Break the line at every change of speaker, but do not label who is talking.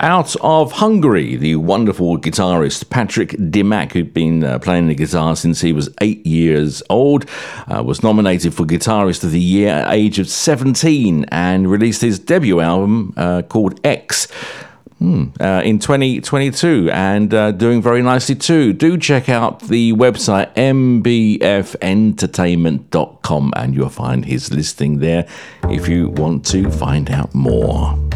out of Hungary, the wonderful guitarist Patrick Dimak, who'd been playing the guitar since he was 8 years old, was nominated for Guitarist of the Year at the age of 17 and released his debut album called X in 2022, and doing very nicely too. Do check out the website mbfentertainment.com and you'll find his listing there if you want to find out more.